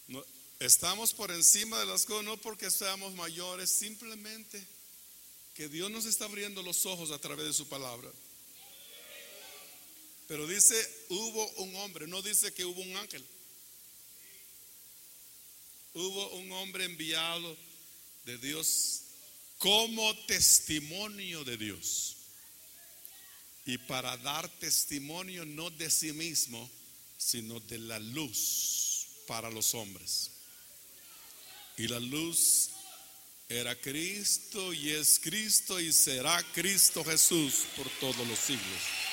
No, estamos por encima de las cosas, no porque seamos mayores, simplemente que Dios nos está abriendo los ojos a través de su palabra. Pero dice, hubo un hombre, no dice que hubo un ángel. Hubo un hombre enviado de Dios como testimonio de Dios. Y para dar testimonio no de sí mismo, sino de la luz para los hombres. Y la luz era Cristo y es Cristo y será Cristo Jesús por todos los siglos.